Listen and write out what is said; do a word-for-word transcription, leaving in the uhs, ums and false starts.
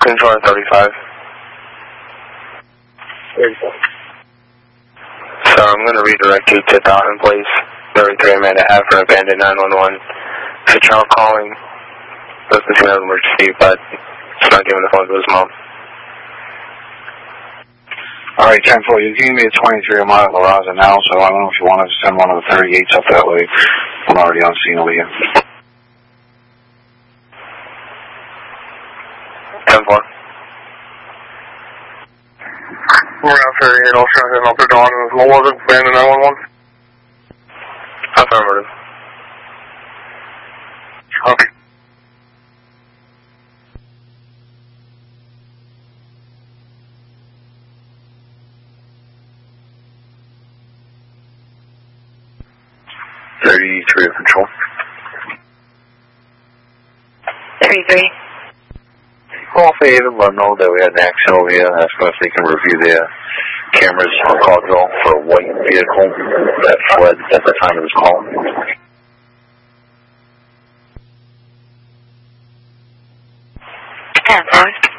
Control thirty-five. thirty-five. So I'm going to redirect you to Dalton Place, thirty-three Amanda Ave for abandoned nine one one. It's a child calling. Listen to an emergency, but it's not giving the phone to his mom. All right, ten four, you gave me a twenty-three on my La Raza now, so I don't know if you want to send one of the thirty-eights up that way. I'm already on scene over here. ten four. We're out thirty-eight, I'll try to head up to Dawn. What was it? Abandoned nine one one? Affirmative. Okay. thirty-three of control. thirty-three. Call Fayetteville, let them know that we had an accident over here. Ask them if they can review their cameras on Caudrell for a white vehicle that fled at the time of this call. ten four.